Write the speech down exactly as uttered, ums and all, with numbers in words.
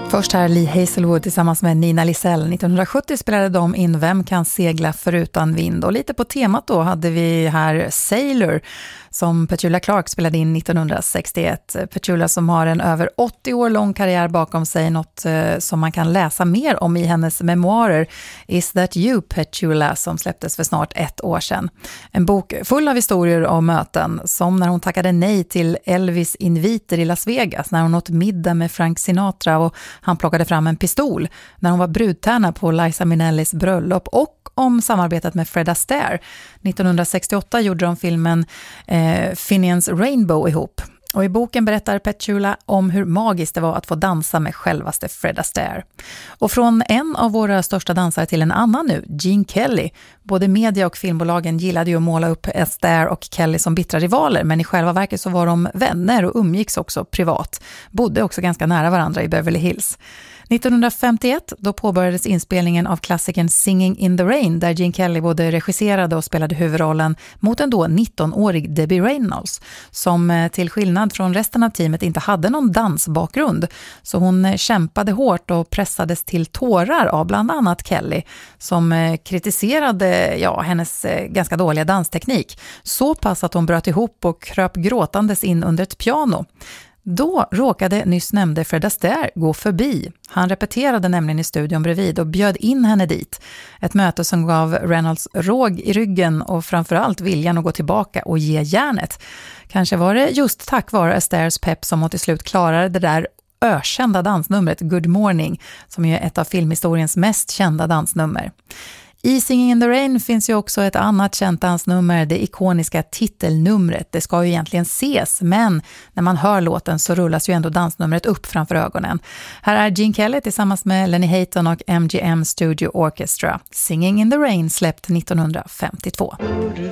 Först här Lee Hazelwood tillsammans med Nina Lisell. nittonhundrasjuttio spelade de in Vem kan segla förutan vind? Och lite på temat då hade vi här Sailor som Petula Clark spelade in nittonhundrasextioett. Petula som har en över åttio år lång karriär bakom sig, något eh, som man kan läsa mer om i hennes memoarer Is That You Petula som släpptes för snart ett år sedan. En bok full av historier om möten, som när hon tackade nej till Elvis inviter i Las Vegas när hon åt middag med Frank Sinatra och han plockade fram en pistol, när hon var brudtärna på Liza Minnellis bröllop, och om samarbetet med Fred Astaire. nittonhundrasextioåtta gjorde de filmen eh, Finian's Rainbow ihop. Och i boken berättar Petula om hur magiskt det var att få dansa med självaste Fred Astaire. Och från en av våra största dansare till en annan nu, Gene Kelly. Både media och filmbolagen gillade ju att måla upp Astaire och Kelly som bittra rivaler, men i själva verket så var de vänner och umgicks också privat. Bodde också ganska nära varandra i Beverly Hills. nittonhundrafemtioett då påbörjades inspelningen av klassikern Singing in the Rain, där Gene Kelly både regisserade och spelade huvudrollen mot en då nittonårig Debbie Reynolds, som till skillnad från resten av teamet inte hade någon dansbakgrund. Så hon kämpade hårt och pressades till tårar av bland annat Kelly, som kritiserade ja, hennes ganska dåliga dansteknik. Så pass att hon bröt ihop och kröp gråtandes in under ett piano. Då råkade nyss nämnde Fred Astaire gå förbi. Han repeterade nämligen i studion bredvid och bjöd in henne dit. Ett möte som gav Reynolds råg i ryggen och framförallt viljan att gå tillbaka och ge järnet. Kanske var det just tack vare Astaires pepp som hon till slut klarade det där ökända dansnumret Good Morning, som är ett av filmhistoriens mest kända dansnummer. I Singing in the Rain finns ju också ett annat känt dansnummer, det ikoniska titelnumret. Det ska ju egentligen ses, men när man hör låten så rullas ju ändå dansnumret upp framför ögonen. Här är Gene Kelly tillsammans med Lenny Hayton och M G M Studio Orchestra. Singing in the Rain släppt nittonhundrafemtiotvå.